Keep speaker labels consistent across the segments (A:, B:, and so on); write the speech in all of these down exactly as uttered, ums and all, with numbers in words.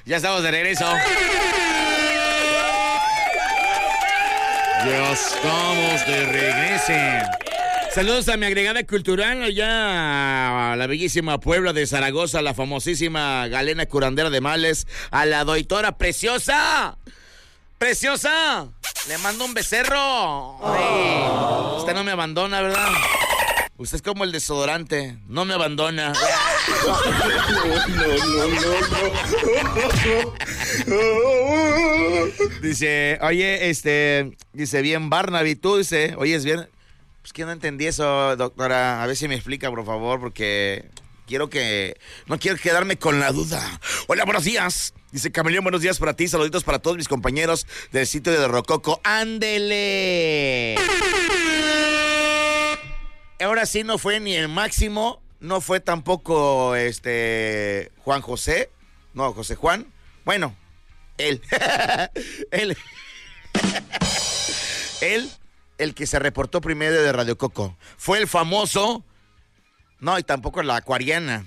A: Ya estamos de regreso. Ya estamos de regreso. Saludos a mi agregada cultural allá a la bellísima Puebla de Zaragoza, la famosísima Galena Curandera de Males, a la doctora Preciosa. ¡Preciosa! Le mando un becerro. Ay, usted no me abandona, ¿verdad? Usted es como el desodorante, no me abandona.
B: No, no, no,
A: no. Dice, oye, este, dice, bien Barnaby, tú, dice, oye, es bien. Pues que no entendí eso, doctora. A ver si me explica, por favor, porque quiero que, no quiero quedarme con la duda. Hola, buenos días. Dice Camaleón, buenos días para ti, saluditos para todos mis compañeros del sitio de Rococo. ¡Ándele! Ahora sí no fue ni el Máximo, no fue tampoco este Juan José, no, José Juan. Bueno, él. él. él, el que se reportó primero de Radio Coco. Fue el famoso, no, y tampoco la acuariana.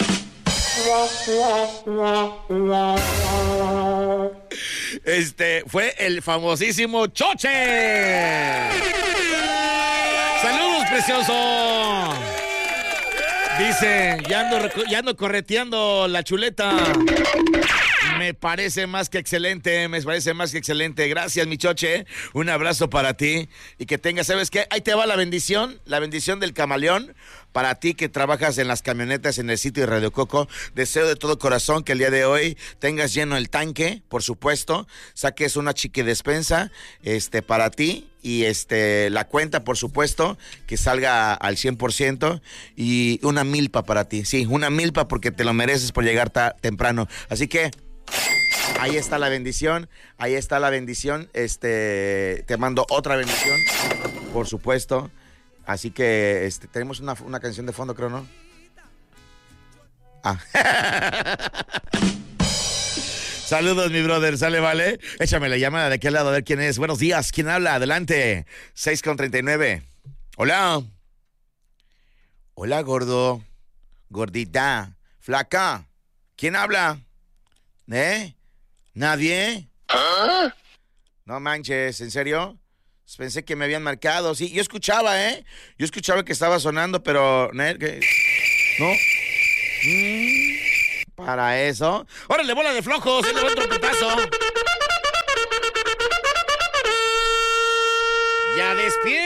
A: Este, fue el famosísimo Choche. ¡Saludos, precioso! Dice, ya ando, ya ando correteando la chuleta. Me parece más que excelente, me parece más que excelente. Gracias, mi Choche. Un abrazo para ti. Y que tengas, ¿sabes qué? Ahí te va la bendición, la bendición del camaleón. Para ti que trabajas en las camionetas en el sitio de Radio Coco, deseo de todo corazón que el día de hoy tengas lleno el tanque, por supuesto, saques una chiqui despensa este, para ti y este, la cuenta, por supuesto, que salga al cien por ciento y una milpa para ti, sí, una milpa porque te lo mereces por llegar ta- temprano. Así que ahí está la bendición, ahí está la bendición, este, te mando otra bendición, por supuesto. Así que este, tenemos una, una canción de fondo, creo, ¿no? Ah. Saludos, mi brother, sale, vale. Échame la llamada de aquel lado, a ver quién es. Buenos días, ¿quién habla? Adelante. seis con treinta y nueve. Hola. Hola, gordo. Gordita. Flaca. ¿Quién habla? ¿Eh? ¿Nadie? ¿Ah? No manches, ¿en serio? Pensé que me habían marcado. Sí, yo escuchaba, ¿eh? Yo escuchaba que estaba sonando, pero... ¿no? Mm, para eso. ¡Órale, bola de flojos! ¡Se le va otro putazo! ¡Ya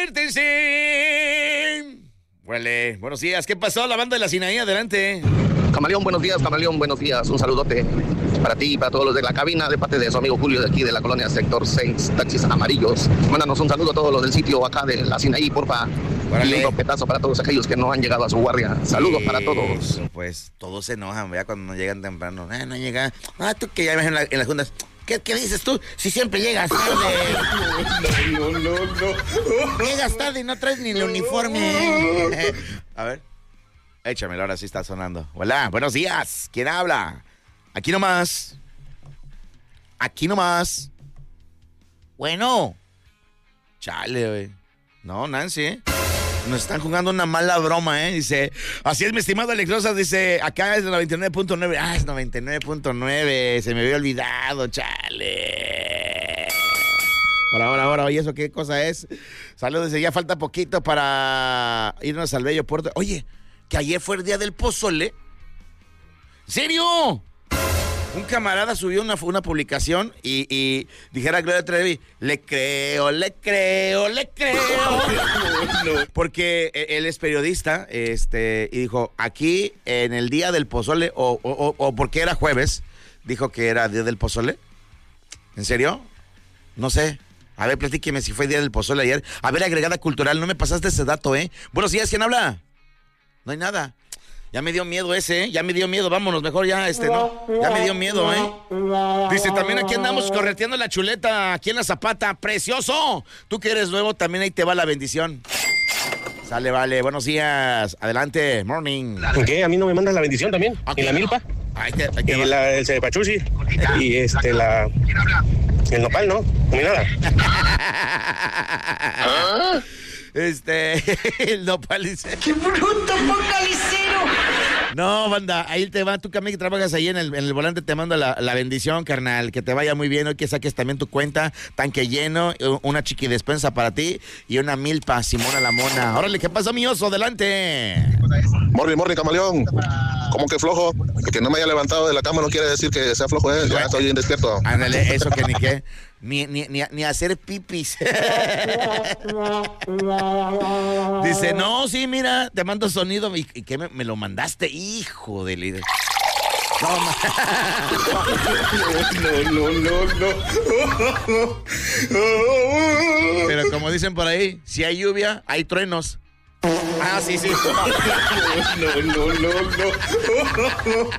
A: despiértense! Órale, buenos días. ¿Qué pasó? La banda de la Sinaí, adelante.
C: Camaleón, buenos días, Camaleón, buenos días. Un saludote para ti y para todos los de la cabina, de parte de su amigo Julio de aquí de la colonia Sector seis, Taxis Amarillos. Mándanos un saludo a todos los del sitio acá de la Sinaí, porfa. Y un trompetazo para todos aquellos que no han llegado a su guardia. Saludos para todos.
A: Pues todos se enojan, ¿verdad? Cuando no llegan temprano. Ah, no llega. Ah, tú que ya ves en, la, en las juntas. ¿Qué, ¿Qué dices tú? Si siempre llegas tarde.
B: No, no, no, no.
A: Llegas tarde y no traes ni el uniforme. A ver. Échamelo, ahora sí está sonando. Hola, buenos días. ¿Quién habla? Aquí nomás. Aquí nomás. Bueno. Chale, güey. No, Nancy, ¿eh? Nos están jugando una mala broma, ¿eh? Dice, así es, mi estimado Alex Rosas, dice, acá es noventa y nueve punto nueve. Ah, es noventa y nueve punto nueve. Se me había olvidado, chale. Ahora, ahora, ahora, oye, ¿eso qué cosa es? Saludos, dice, ya falta poquito para irnos al bello puerto. Oye, que ayer fue el día del pozole. ¿En serio? Un camarada subió una, una publicación y, y dijera Gloria Trevi, le creo, le creo, le creo. Porque él es periodista, este, y dijo, aquí en el día del pozole, o, o, o porque era jueves, dijo que era día del pozole. ¿En serio? No sé. A ver, platíqueme si fue día del pozole ayer. A ver, agregada cultural, no me pasaste ese dato, ¿eh? Buenos días, ¿quién habla? No hay nada. Ya me dio miedo ese, ¿eh? Ya me dio miedo. Vámonos, mejor ya, este, ¿no? Ya me dio miedo, ¿eh? Dice, también aquí andamos correteando la chuleta, aquí en la Zapata. ¡Precioso! Tú que eres nuevo, también ahí te va la bendición. Sale, vale. Buenos días. Adelante. Morning.
D: ¿Qué? ¿A mí no me mandas la bendición también?
A: Okay.
D: ¿Y la milpa?
A: Ahí te, ahí te
D: y
A: va.
D: la, el cepachuchi. Y este, la... El nopal, ¿no? Ni nada.
A: ¿Ah? Este, el nopal dice...
E: ¡Qué bruto, focalicero!
A: No, banda, ahí te va, tú también que trabajas ahí en el, en el volante, te mando la, la bendición, carnal, que te vaya muy bien, hoy que saques también tu cuenta, tanque lleno, una chiqui despensa para ti y una milpa, Simona la mona. Órale, ¿qué pasó, mi oso? Adelante.
E: Morri, morri, camaleón. ¿Cómo que flojo? Que no me haya levantado de la cama no quiere decir que sea flojo, ¿eh? Ya estoy bien despierto.
A: Ándale, eso que ni qué. Ni, ni, ni, ni hacer pipis. Dice, no, sí, mira, te mando sonido. ¿Y, y qué me, me lo mandaste? Hijo de líder. No,
B: no, no, no, no.
A: Pero como dicen por ahí, si hay lluvia, hay truenos. Ah, sí, sí.
B: No, no, no, no.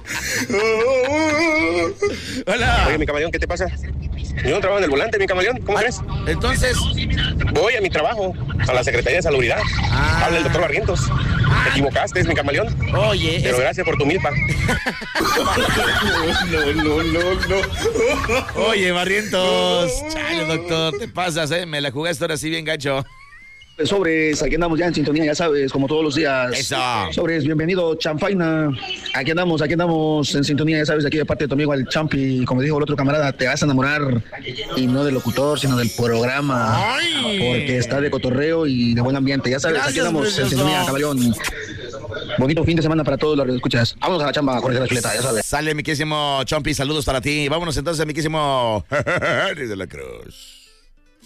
A: Hola.
D: Oye, mi camaleón, ¿qué te pasa? Yo no trabajo en el volante, mi camaleón, ¿cómo crees?
A: Entonces,
D: Voy a mi trabajo, a la Secretaría de Salubridad.
A: Ah.
D: Habla el doctor Barrientos. Te equivocaste, mi camaleón.
A: oye,
D: Pero
A: es-
D: gracias por tu milpa.
B: No, no, no, no.
A: oye, Barrientos. Chale, doctor, te pasas, ¿eh? Me la jugaste ahora sí bien gacho.
C: Sobres, aquí andamos ya en sintonía, ya sabes, como todos los días.
A: Eso.
C: Sobres, bienvenido, Chanfaina. Aquí andamos, aquí andamos en sintonía, ya sabes, aquí de parte de tu amigo el Champi. Como dijo el otro camarada, te vas a enamorar, y no del locutor, sino del programa.
A: Ay.
C: Porque está de cotorreo y de buen ambiente. Ya sabes,
A: Gracias,
C: aquí andamos en
A: precioso.
C: sintonía, caballón. Bonito fin de semana para todos los que escuchas. Vámonos a la chamba, Jorge de la Chuleta, ya sabes.
A: Sale, mi querísimo Chompi, saludos para ti. Vámonos entonces, mi querísimo de la Cruz.